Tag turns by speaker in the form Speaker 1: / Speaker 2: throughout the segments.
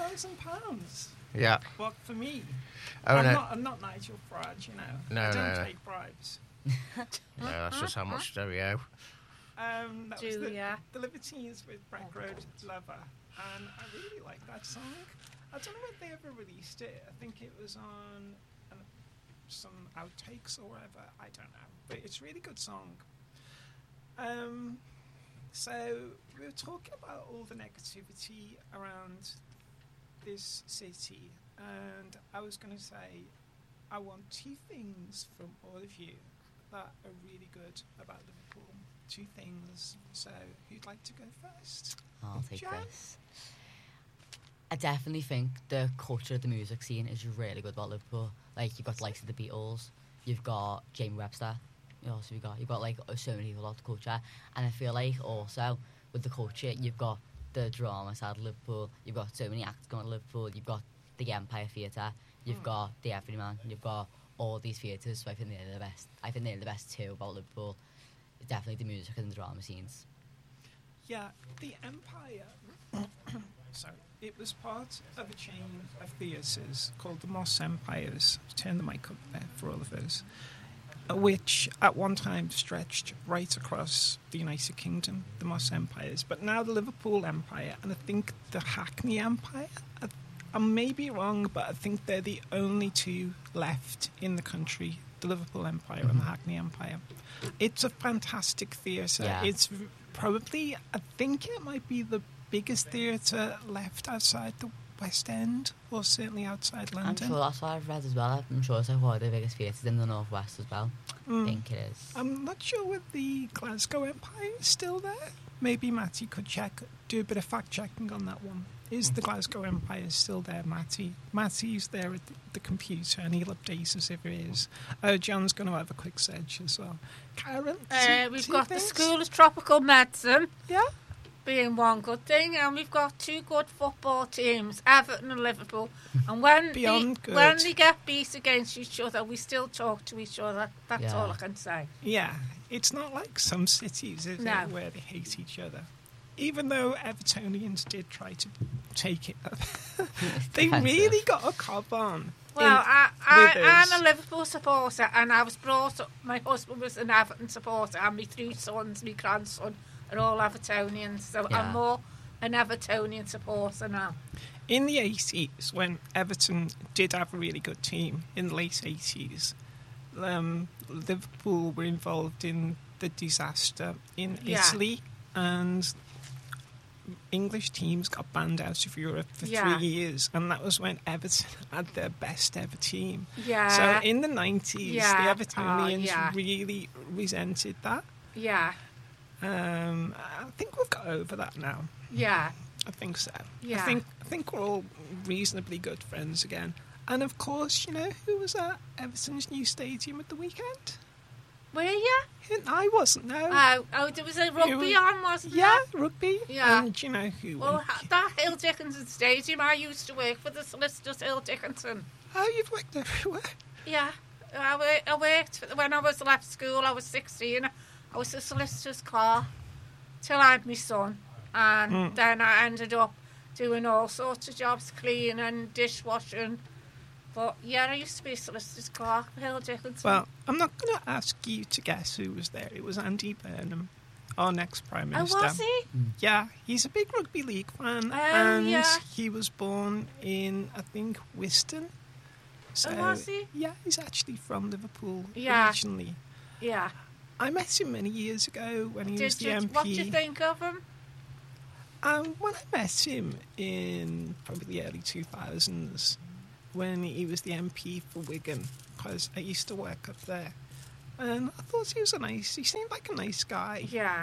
Speaker 1: £1,000.
Speaker 2: Yeah.
Speaker 1: What for me?
Speaker 2: Oh,
Speaker 1: I'm not Nigel Farage,
Speaker 2: No,
Speaker 1: I don't take bribes.
Speaker 2: Yeah, that's just how much do we owe.
Speaker 1: That was the Libertines with Brent Road Lover, and I really like that song. I don't know if they ever released it. I think it was on some outtakes or whatever. I don't know, but it's a really good song. So we were talking about all the negativity around this city, and I was going to say I want two things from all of you that are really good about Liverpool. Two things. So who'd like to go first?
Speaker 3: I'll take
Speaker 1: Jan?
Speaker 3: this. I definitely think the culture of the music scene is really good about Liverpool. Like, you've got the likes of the Beatles, you've got Jamie Webster, you've got like so many people about the culture, and I feel like also with the culture you've got the drama side of Liverpool, you've got so many acts going to Liverpool, you've got the Empire Theatre, you've got the Everyman, you've got all these theatres, so I think they're the best. I think they're the best too about Liverpool. It's definitely the music and the drama scenes.
Speaker 1: Yeah, the Empire. Sorry. It was part of a chain of theatres called the Moss Empires. Turn the mic up there for all of us. Which at one time stretched right across the United Kingdom, the Moss Empires. But now the Liverpool Empire, and I think the Hackney Empire. I may be wrong, but I think they're the only two left in the country, the Liverpool Empire and the Hackney Empire. It's a fantastic theatre.
Speaker 3: Yeah.
Speaker 1: It's probably, I think it might be the biggest theatre left outside the West End, or certainly outside London.
Speaker 3: I'm sure that's what I've read as well. I'm sure it's like one of the biggest theatres in the North West as well. I think it is.
Speaker 1: I'm not sure whether the Glasgow Empire is still there. Maybe Matty could do a bit of fact checking on that one. Is the Glasgow Empire still there, Matty? Matty's there at the computer and he'll update us if it is. John's going to have a quick search as well. Karen?
Speaker 4: We've got the School of Tropical Medicine.
Speaker 1: Yeah?
Speaker 4: Being one good thing, and we've got two good football teams, Everton and Liverpool. And when they get beat against each other, we still talk to each other. That's all I can say.
Speaker 1: Yeah, it's not like some cities, is it, where they hate each other. Even though Evertonians did try to take it up, they really got a cob on.
Speaker 4: Well, I'm a Liverpool supporter, and I was brought up. My husband was an Everton supporter, and my three sons, my grandson, are all Evertonians, so I'm more an Evertonian supporter now.
Speaker 1: In the 80s, when Everton did have a really good team, in the late 80s, Liverpool were involved in the disaster in Italy, and English teams got banned out of Europe for 3 years, and that was when Everton had their best ever team.
Speaker 4: Yeah.
Speaker 1: So in the 90s, the Evertonians really resented that.
Speaker 4: Yeah.
Speaker 1: I think we've got over that now.
Speaker 4: Yeah.
Speaker 1: I think so.
Speaker 4: Yeah.
Speaker 1: I think we're all reasonably good friends again. And of course, you know who was at Everton's new stadium at the weekend?
Speaker 4: Were you?
Speaker 1: I wasn't, no.
Speaker 4: Oh, there was a rugby on, wasn't there?
Speaker 1: Yeah, rugby.
Speaker 4: Yeah.
Speaker 1: And you know who
Speaker 4: Well, that Hill Dickinson Stadium, I used to work for the solicitors Hill Dickinson.
Speaker 1: Oh, you've worked everywhere?
Speaker 4: Yeah. I worked, when I was left school, I was 16. I was a solicitor's clerk till I had my son. And then I ended up doing all sorts of jobs, cleaning, dishwashing. But yeah, I used to be a solicitor's clerk for Hill Dickinson.
Speaker 1: Well, I'm not going to ask you to guess who was there. It was Andy Burnham, our next Prime Minister.
Speaker 4: Oh, was he?
Speaker 1: Yeah, he's a big rugby league fan. He was born in, I think, Wiston. So,
Speaker 4: was he?
Speaker 1: Yeah, he's actually from Liverpool originally.
Speaker 4: Yeah.
Speaker 1: I met him many years ago when he was the MP.
Speaker 4: What did you think of him?
Speaker 1: When I met him in probably the early 2000s, when he was the MP for Wigan, because I used to work up there, and I thought he seemed like a nice guy.
Speaker 4: Yeah.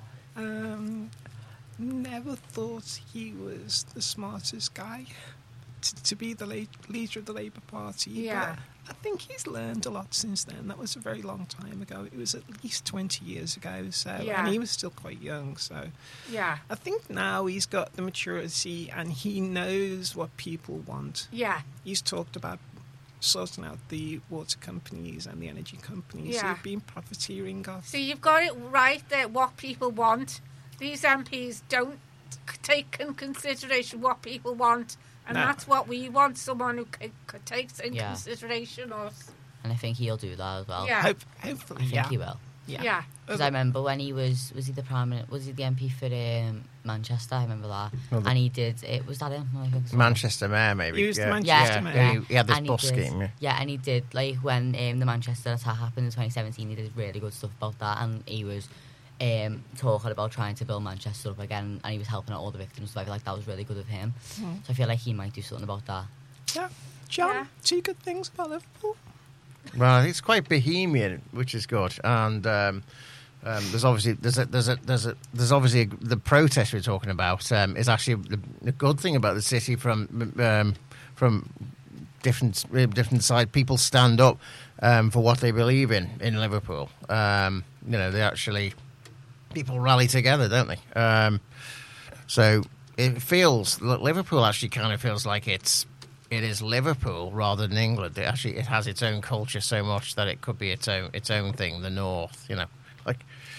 Speaker 1: Never thought he was the smartest guy to be the leader of the Labour Party.
Speaker 4: Yeah.
Speaker 1: But I think he's learned a lot since then. That was a very long time ago. It was at least 20 years ago. So, and he was still quite young. So, I think now he's got the maturity and he knows what people want.
Speaker 4: Yeah.
Speaker 1: He's talked about sorting out the water companies and the energy companies who've been profiteering off.
Speaker 4: So you've got it right there, what people want. These MPs don't take in consideration what people want. And
Speaker 1: No.
Speaker 4: that's what we want, someone who could take in
Speaker 3: Yeah.
Speaker 4: consideration us.
Speaker 3: And I think he'll do that as well.
Speaker 4: Yeah.
Speaker 1: Hopefully,
Speaker 3: I think
Speaker 1: yeah.
Speaker 3: he will.
Speaker 4: Yeah.
Speaker 3: Because I remember when he was he the was he the MP for Manchester? I remember that.
Speaker 2: Well,
Speaker 3: And he did, was that him? I think so.
Speaker 2: Manchester Mayor, maybe.
Speaker 1: He was the
Speaker 2: yeah.
Speaker 1: Manchester
Speaker 2: yeah.
Speaker 1: Mayor.
Speaker 2: Yeah, he had this
Speaker 3: And he
Speaker 2: bus
Speaker 3: did-
Speaker 2: scheme. Yeah.
Speaker 3: Yeah, and he did, like, when the Manchester attack happened in 2017, he did really good stuff about that, and he was talking about trying to build Manchester up again, and he was helping out all the victims, so I feel like that was really good of him. So I feel like he might do something about that.
Speaker 1: Yeah. John,
Speaker 4: Yeah.
Speaker 1: 2 good things about Liverpool.
Speaker 2: Well, it's quite bohemian, which is good, and there's obviously the protest we're talking about is actually the good thing about the city from different side. People stand up for what they believe in Liverpool. They actually people rally together, don't they? So it feels Liverpool actually kind of feels like it is Liverpool rather than England. It has its own culture so much that it could be its own thing. The North, like.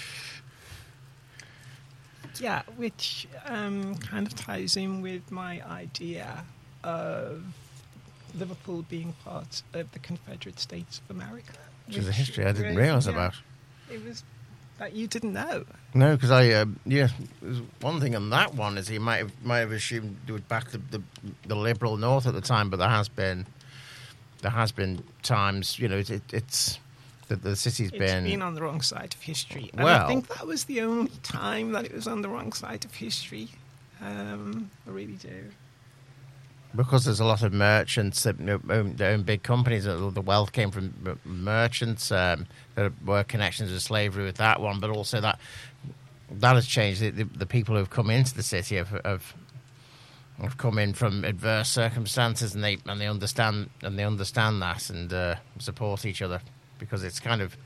Speaker 1: Yeah, which kind of ties in with my idea of Liverpool being part of the Confederate States of America.
Speaker 2: Which is a history I didn't realise about.
Speaker 1: It was that you didn't know.
Speaker 2: No, because there's one thing on that one is he might have assumed it was back to the liberal North at the time, but there has been times, it's the city's
Speaker 1: It's
Speaker 2: been
Speaker 1: been on the wrong side of history. And
Speaker 2: Well-
Speaker 1: I think that was the only time that it was on the wrong side of history. I really do.
Speaker 2: because there's a lot of merchants that own big companies. The wealth came from merchants. There were connections with slavery with that one, but also that has changed. The people who have come into the city have come in from adverse circumstances, and they understand that and support each other because it's kind of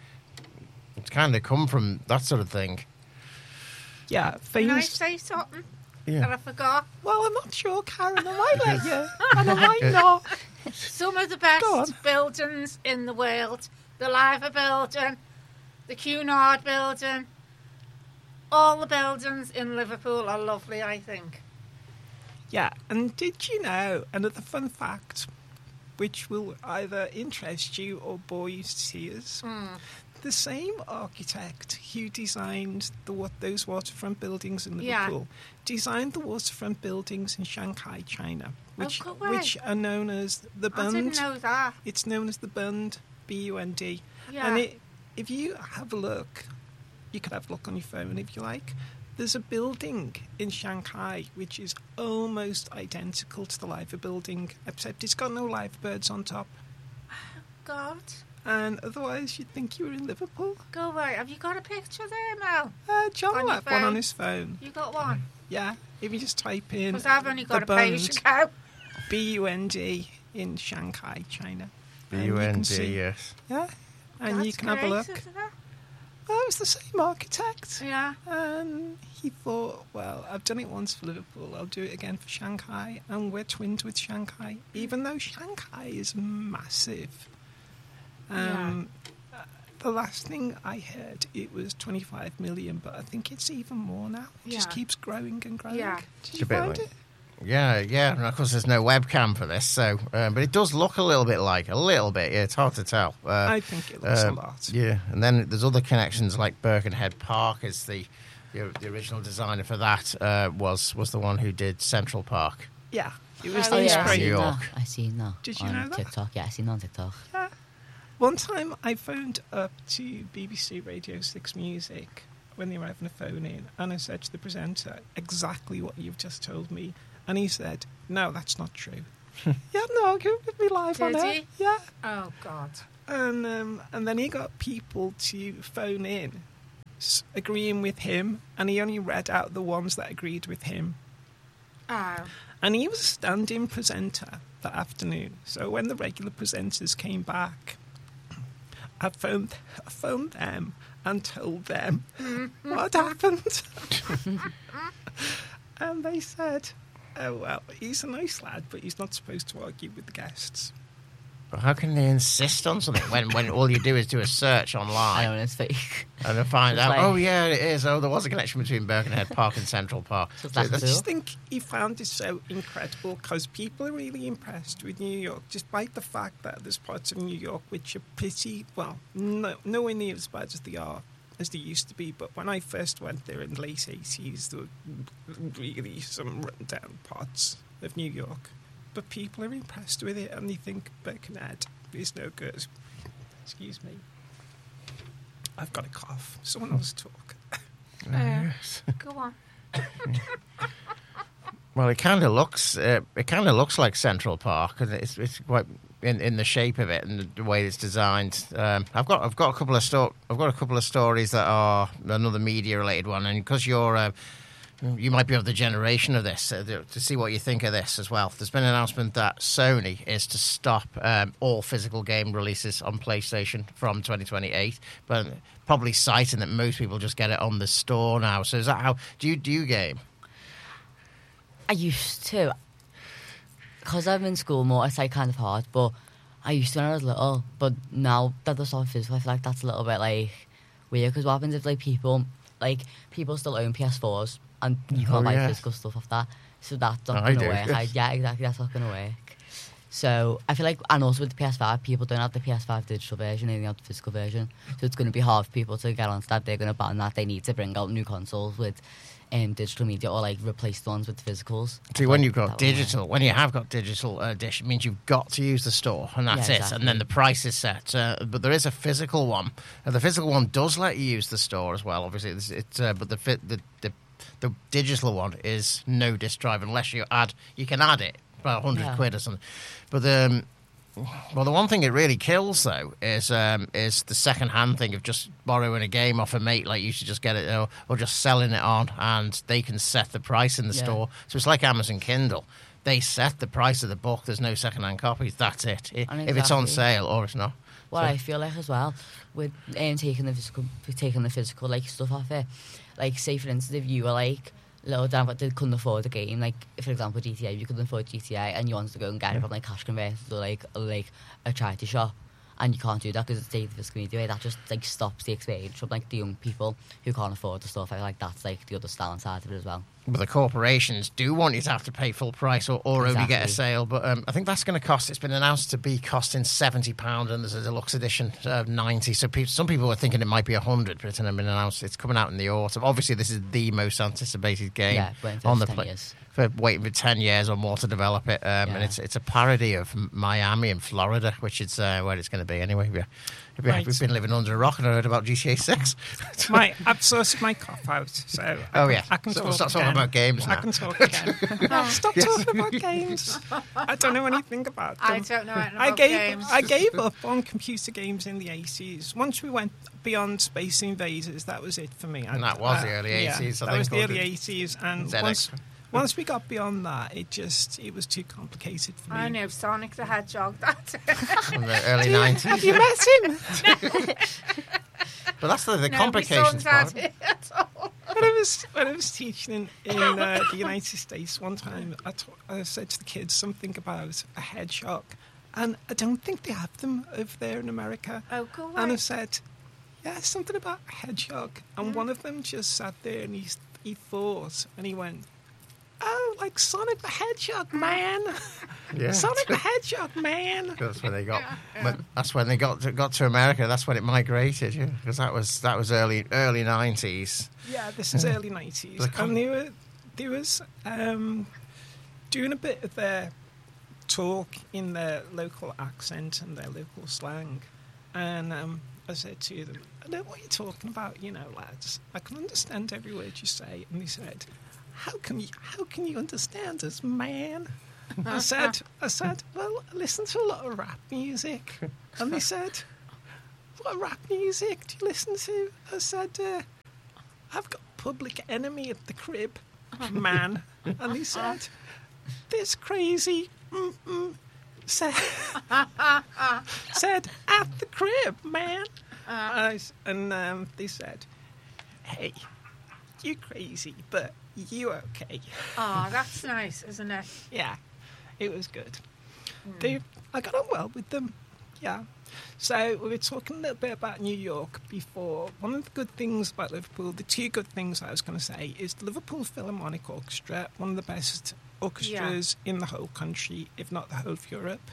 Speaker 2: come from that sort of thing.
Speaker 1: Yeah,
Speaker 4: Can I
Speaker 1: famous.
Speaker 4: say something that
Speaker 2: Yeah.
Speaker 4: I forgot?
Speaker 1: Well, I'm not sure, Karen. I might let you, and I might not.
Speaker 4: Some of the
Speaker 1: Go on.
Speaker 4: best buildings in the world. The Liver building, the Cunard building. All the buildings in Liverpool are lovely, I think.
Speaker 1: Yeah, and did you know another fun fact, which will either interest you or bore you to tears? The same architect who designed those waterfront buildings in
Speaker 4: Yeah.
Speaker 1: Liverpool designed the waterfront buildings in Shanghai, China, which
Speaker 4: go away.
Speaker 1: which are known as the
Speaker 4: I didn't
Speaker 1: Bund.
Speaker 4: know that.
Speaker 1: It's known as the Bund, B-U-N-D.
Speaker 4: Yeah.
Speaker 1: And if you have a look, you could have a look on your phone if you like. There's a building in Shanghai which is almost identical to the Liver building, except it's got no live birds on top.
Speaker 4: God,
Speaker 1: And otherwise, you'd think you were in Liverpool.
Speaker 4: go away. Have you got a picture there, Mel?
Speaker 1: John
Speaker 4: On
Speaker 1: will
Speaker 4: your
Speaker 1: have one on
Speaker 4: phone?
Speaker 1: his phone.
Speaker 4: You got one?
Speaker 1: Yeah, if you just type in
Speaker 4: Because I've only got
Speaker 1: the
Speaker 4: a page
Speaker 1: Bund,
Speaker 4: account.
Speaker 1: B-U-N-D in Shanghai, China. And you can
Speaker 2: B-U-N-D,
Speaker 1: see-
Speaker 2: yes.
Speaker 1: Yeah, and you
Speaker 4: That's
Speaker 1: can have a
Speaker 4: great,
Speaker 1: look.
Speaker 4: isn't it?
Speaker 1: Well, it was the same architect.
Speaker 4: Yeah.
Speaker 1: And he thought, well, I've done it once for Liverpool, I'll do it again for Shanghai, and we're twinned with Shanghai, even though Shanghai is massive. The last thing I heard, it was 25 million, but I think it's even more now. It just
Speaker 4: Yeah.
Speaker 1: keeps growing and growing.
Speaker 4: Yeah.
Speaker 1: Did
Speaker 2: It's
Speaker 1: you
Speaker 2: a bit
Speaker 1: find
Speaker 2: like-
Speaker 1: it?
Speaker 2: Yeah, and of course there's no webcam for this, so but it does look a little bit. Yeah, it's hard to tell.
Speaker 1: I think it looks a lot.
Speaker 2: Yeah, and then there's other connections like Birkenhead Park is the original designer for that was the one who did Central Park.
Speaker 1: Yeah, it was
Speaker 4: Oh,
Speaker 1: the
Speaker 3: Oh, yeah, I
Speaker 4: Inspiration.
Speaker 3: seen
Speaker 2: New
Speaker 3: that.
Speaker 2: York.
Speaker 3: I seen that.
Speaker 1: Did you
Speaker 3: on
Speaker 1: know that?
Speaker 3: TikTok. Yeah, I seen that on TikTok.
Speaker 1: Yeah. One time I phoned up to BBC Radio 6 Music when they were having a phone in, and I said to the presenter exactly what you've just told me, and he said, "No, that's not true." Yeah, no, give me live on
Speaker 4: Did
Speaker 1: air.
Speaker 4: he?
Speaker 1: Yeah,
Speaker 4: Oh, God.
Speaker 1: and then he got people to phone in, agreeing with him, and he only read out the ones that agreed with him.
Speaker 4: Oh.
Speaker 1: And he was a stand-in presenter that afternoon. So when the regular presenters came back, I phoned them and told them what happened. And they said, "Oh, well, he's a nice lad, but he's not supposed to argue with the guests."
Speaker 2: How can they insist on something when all you do is do a search
Speaker 3: I
Speaker 2: online
Speaker 3: know, it's fake.
Speaker 2: and then find
Speaker 3: It's
Speaker 2: out,
Speaker 3: like-
Speaker 2: oh yeah, it is. Oh, there was a connection between Birkenhead Park and Central Park.
Speaker 3: So
Speaker 2: So
Speaker 3: that's
Speaker 1: I
Speaker 2: that's-
Speaker 3: cool.
Speaker 1: just think he found it so incredible because people are really impressed with New York, despite the fact that there's parts of New York which are pretty, well, nowhere near as bad as they used to be. But when I first went there in the late 80s, there were really some run-down parts of New York. But people are impressed with it and they think Birkenhead is no good. Excuse me. I've got a cough. Someone else talk.
Speaker 2: Yes.
Speaker 4: Go on.
Speaker 2: Well, it kind of looks like Central Park, and it's quite in the shape of it and the way it's designed. I've got a couple of stories that are another media related one, and because you might be of the generation of this, to see what you think of this as well. There's been an announcement that Sony is to stop all physical game releases on PlayStation from 2028, but probably citing that most people just get it on the store now. So is that how do you game?
Speaker 3: I used to. Because I'm in school more, it's like kind of hard, but I used to when I was little. But now that there's stuff physical, I feel like that's a little bit like weird. Because what happens if people still own PS4s and you can't buy
Speaker 2: yes.
Speaker 3: physical stuff off that? So that's not
Speaker 2: I
Speaker 3: going to
Speaker 2: do.
Speaker 3: work. Yeah, exactly, that's not going to work. So I feel like, and also with the PS5, people don't have the PS5 digital version, they only have the physical version. So it's going to be hard for people to get onto that. They're going to ban that. They need to bring out new consoles with digital media or like replace the ones with physicals.
Speaker 2: See, when you've got
Speaker 3: That would work.
Speaker 2: digital, when you have got digital edition, it means you've got to use the store, and that's
Speaker 3: Yeah,
Speaker 2: it.
Speaker 3: exactly.
Speaker 2: And then the price is set. But there is a physical one. The physical one does let you use the store as well. Obviously, but the digital one is no disc drive unless you add. You can add it about 100
Speaker 3: Yeah.
Speaker 2: quid or something. But the one thing it really kills though is the second hand thing of just borrowing a game off a mate, like you should just get it or just selling it on, and they can set the price in the
Speaker 3: Yeah.
Speaker 2: store. So it's like Amazon Kindle. They set the price of the book. There's no second hand copies. That's it.
Speaker 3: And
Speaker 2: If it's on
Speaker 3: exactly.
Speaker 2: sale or it's not.
Speaker 3: What
Speaker 2: So-
Speaker 3: I feel like as well with taking the physical like stuff off it, like say for instance if you were like little down but they couldn't afford a game, like for example GTA, you couldn't afford GTA and you wanted to go and get it from like cash converters or like a charity shop, and you can't do that because it's taking the physical media away. That just like stops the experience from like the young people who can't afford the stuff. I feel like that's like the other downside of it as well.
Speaker 2: But the corporations do want you to have to pay full price or only get a
Speaker 3: Exactly.
Speaker 2: sale. But I think that's going to cost. It's been announced to be costing £70, and there's a deluxe edition of 90. So some people were thinking it might be 100, but it's been announced. It's coming out in the autumn. Obviously, this is the most anticipated game
Speaker 3: Yeah, waiting for
Speaker 2: on the
Speaker 3: 10
Speaker 2: play.
Speaker 3: years.
Speaker 2: For waiting for 10 years or more to develop it, and
Speaker 3: Yeah.
Speaker 2: it's a parody of Miami and Florida, which is where it's going to be anyway.
Speaker 1: Right.
Speaker 2: We've been living under a rock, and I heard about GTA 6.
Speaker 1: I've sorted my cough out, so
Speaker 2: Oh, yeah.
Speaker 1: I can
Speaker 2: So
Speaker 1: talk
Speaker 2: we'll start talking
Speaker 1: again.
Speaker 2: about games
Speaker 1: I
Speaker 2: now.
Speaker 1: can talk again. No, stop talking about games. I don't know anything about them.
Speaker 4: I don't know anything about games.
Speaker 1: I gave up on computer games in the 80s. Once we went beyond Space Invaders, that was it for me.
Speaker 2: And that was the early 80s, I
Speaker 1: Yeah, that
Speaker 2: think,
Speaker 1: was the
Speaker 2: or
Speaker 1: early
Speaker 2: the
Speaker 1: 80s, and
Speaker 2: ZX.
Speaker 1: once we got beyond that, it was too complicated for me.
Speaker 4: I know Sonic the Hedgehog. That's it.
Speaker 2: From the early 90s.
Speaker 1: Have you met him?
Speaker 2: But that's the
Speaker 4: No, my
Speaker 2: complications
Speaker 4: son's had
Speaker 2: part.
Speaker 4: it at all.
Speaker 1: When I was teaching in the United States one time, I said to the kids something about a hedgehog, and I don't think they have them over there in America.
Speaker 4: Oh, go
Speaker 1: And I
Speaker 4: away.
Speaker 1: said, yeah, something about a hedgehog. And one of them just sat there and he thought, and he went, oh, like Sonic the Hedgehog, man.
Speaker 2: Yeah.
Speaker 1: Sonic the Hedgehog, man.
Speaker 2: That's when they got. That's when they got to America. That's when it migrated. Yeah, because that was early 90s.
Speaker 1: Yeah, this is early 90s.
Speaker 2: The com-
Speaker 1: And they was doing a bit of their talk in their local accent and their local slang. And I said to them, I know what you're talking about, lads. I can understand every word you say. And they said, how can you understand us, man? I said, well, I listen to a lot of rap music. And they said, what rap music do you listen to? I said, I've got Public Enemy at the crib, man. And he said, this crazy said at the crib, man. And they said, hey, you crazy, but you okay.
Speaker 4: Oh, that's nice, isn't it?
Speaker 1: Yeah, it was good. I got on well with them. Yeah. So we were talking a little bit about New York before. One of the good things about Liverpool, the two good things I was going to say, is the Liverpool Philharmonic Orchestra, one of the best orchestras in the whole country, if not the whole of Europe.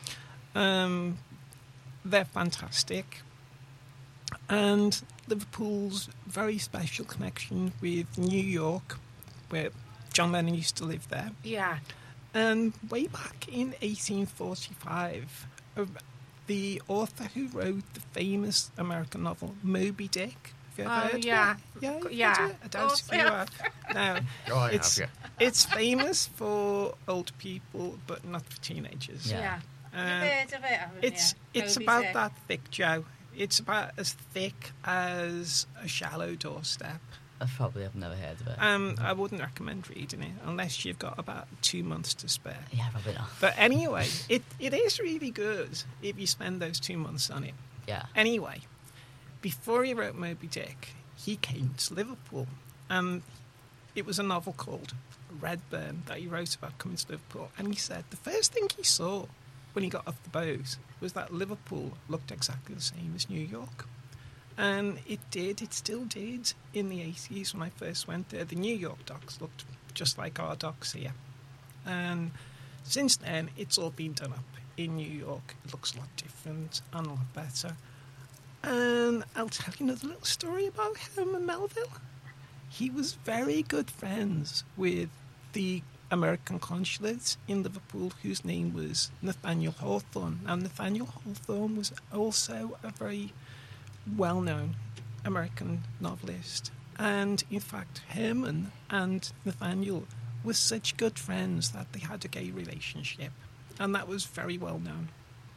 Speaker 1: They're fantastic. And Liverpool's very special connection with New York, where John Lennon used to live there.
Speaker 4: Yeah.
Speaker 1: And way back in 1845, the author who wrote the famous American novel Moby Dick. Have you ever heard
Speaker 4: yeah.
Speaker 1: of it? Yeah, you've
Speaker 4: Yeah.
Speaker 1: heard it? I doubt if you have. No,
Speaker 2: Oh, I
Speaker 1: it's,
Speaker 2: have,
Speaker 1: it's famous for old people, but not for teenagers.
Speaker 3: Yeah.
Speaker 4: You've heard of it, haven't
Speaker 1: It's
Speaker 4: you?
Speaker 1: it's
Speaker 4: Moby
Speaker 1: about
Speaker 4: Dick.
Speaker 1: that thick, Joe. It's about as thick as a shallow doorstep.
Speaker 3: I've never heard of it.
Speaker 1: I wouldn't recommend reading it unless you've got about 2 months to spare.
Speaker 3: Yeah, probably not.
Speaker 1: But anyway, it is really good if you spend those 2 months on it.
Speaker 3: Yeah.
Speaker 1: Anyway, before he wrote Moby Dick, he came to Liverpool, and it was a novel called Redburn that he wrote about coming to Liverpool. And he said the first thing he saw when he got off the boat was that Liverpool looked exactly the same as New York. And it still did in the 80s when I first went there. The New York docks looked just like our docks here. And since then, it's all been done up in New York. It looks a lot different and a lot better. And I'll tell you another little story about Herman Melville. He was very good friends with the American consulate in Liverpool, whose name was Nathaniel Hawthorne. Now, Nathaniel Hawthorne was also a very well-known American novelist. And, in fact, Herman and Nathaniel were such good friends that they had a gay relationship. And that was very well known.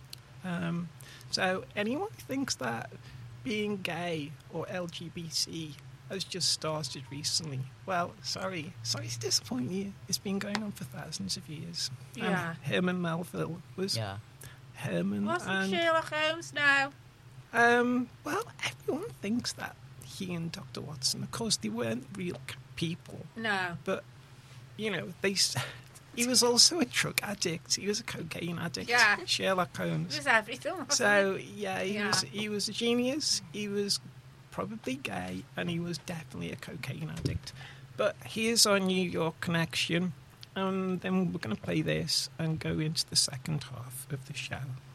Speaker 1: So anyone who thinks that being gay or LGBT has just started recently, well, sorry to disappoint you. It's been going on for thousands of years.
Speaker 4: Yeah.
Speaker 1: Herman Melville was
Speaker 3: Yeah.
Speaker 1: Herman.
Speaker 4: Wasn't
Speaker 1: and,
Speaker 4: Sherlock Holmes now?
Speaker 1: well, everyone thinks that he and Dr. Watson, of course, they weren't real people,
Speaker 4: No.
Speaker 1: but, you know, he was also a drug addict. He was a cocaine addict.
Speaker 4: Yeah.
Speaker 1: Sherlock
Speaker 4: It
Speaker 1: Holmes.
Speaker 4: was everything, wasn't
Speaker 1: So
Speaker 4: it?
Speaker 1: yeah, he was a genius. He was probably gay, and he was definitely a cocaine addict. But here's our New York connection, and then we're going to play this and go into the second half of the show.